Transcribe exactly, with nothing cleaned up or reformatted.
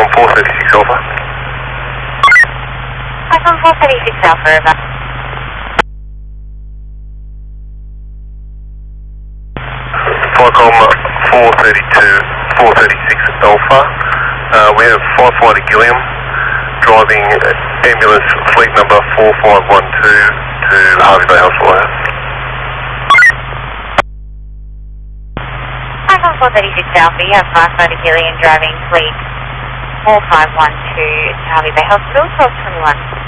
four thirty-six Alpha. Icon four thirty-six Alpha, over. Flycom four thirty-two, four thirty-six Alpha. Uh, we have five flighter Gilliam driving ambulance fleet number four five one two to Harvey Bay Hospital. Icon four thirty-six Alpha, you have five flighter Gilliam driving fleet four five one two to Harvey Bay Hospital, twelve twenty-one.